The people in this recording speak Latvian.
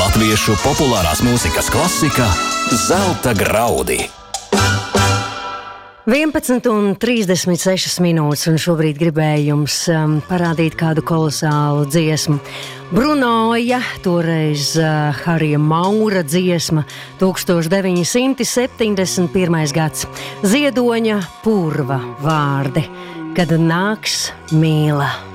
Latviešu populārās mūzikas klasika Zelta graudi. 11:36 minūtes, un šobrīd gribēju jums parādīt kādu kolosālu dziesmu. Brunoja, toreiz Harija Maura dziesma, 1971. gads. Ziedoņa Purva vārdi, kad nāks mīla.